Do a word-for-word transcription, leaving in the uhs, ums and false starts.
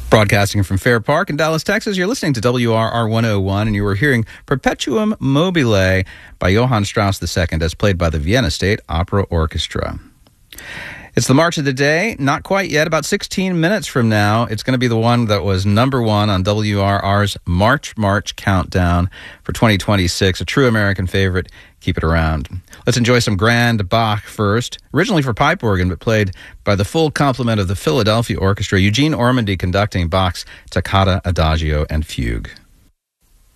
Broadcasting from Fair Park in Dallas, Texas, you're listening to W R R one oh one, and you were hearing Perpetuum Mobile by Johann Strauss the Second, as played by the Vienna State Opera Orchestra. It's the March of the Day. Not quite yet. About sixteen minutes from now, it's going to be the one that was number one on W R R's March March Countdown for twenty twenty-six. A true American favorite. Keep it around. Let's enjoy some grand Bach first. Originally for pipe organ, but played by the full complement of the Philadelphia Orchestra. Eugene Ormandy conducting Bach's Toccata, Adagio, and Fugue.